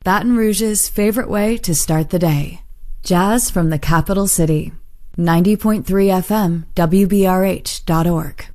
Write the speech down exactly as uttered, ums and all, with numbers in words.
Baton Rouge's favorite way to start the day. Jazz from the capital city. ninety point three F M, W B R H dot org.